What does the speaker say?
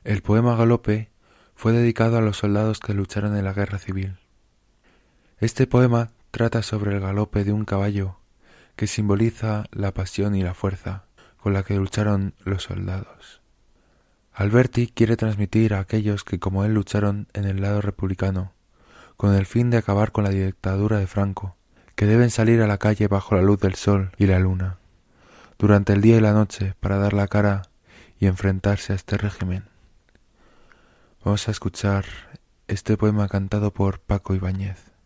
El poema Galope fue dedicado a los soldados que lucharon en la Guerra Civil. Este poema trata sobre el galope de un caballo que simboliza la pasión y la fuerza con la que lucharon los soldados. Alberti quiere transmitir a aquellos que como él lucharon en el lado republicano, con el fin de acabar con la dictadura de Franco, que deben salir a la calle bajo la luz del sol y la luna, durante el día y la noche, para dar la cara y enfrentarse a este régimen. Vamos a escuchar este poema cantado por Paco Ibáñez.